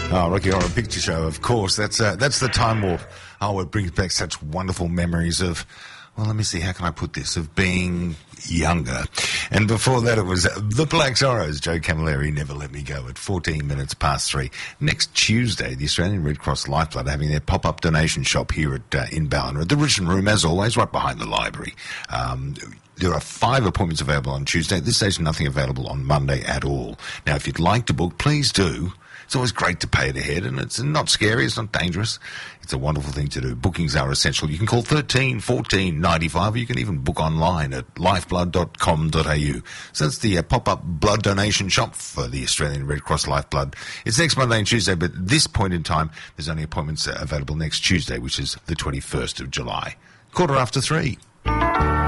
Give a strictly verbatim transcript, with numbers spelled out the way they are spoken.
Oh, Rocky Horror Picture Show, of course. That's uh, that's the time warp. Oh, it brings back such wonderful memories of, well, let me see, how can I put this, of being younger. And before that, it was uh, the Black Zorros, Joe Camilleri, Never Let Me Go, at fourteen minutes past three. Next Tuesday, the Australian Red Cross Lifeblood are having their pop-up donation shop here at uh, in Ballina, at the Richmond Room, as always, right behind the library. Um, There are five appointments available on Tuesday. At this stage, nothing available on Monday at all. Now, if you'd like to book, please do. It's always great to pay it ahead, and it's not scary, it's not dangerous. It's a wonderful thing to do. Bookings are essential. You can call thirteen fourteen ninety-five, or you can even book online at lifeblood dot com dot a u. So that's the uh, pop-up blood donation shop for the Australian Red Cross Lifeblood. It's next Monday and Tuesday, but at this point in time, there's only appointments uh, available next Tuesday, which is the twenty-first of July. Quarter after three.